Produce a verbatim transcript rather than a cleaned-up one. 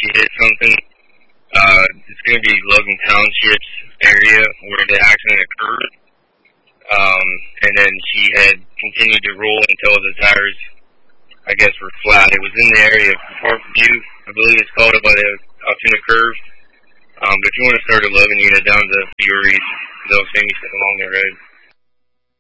she hit something. Uh, it's going to be Logan Township's area where the accident occurred. Um, and then she had continued to roll until the tires, I guess, were flat. It was in the area of Parkview, I believe it's called, by the Altoona Curve. Um, but if you want to start at Logan, you get down to Fury's. They'll send you along the road.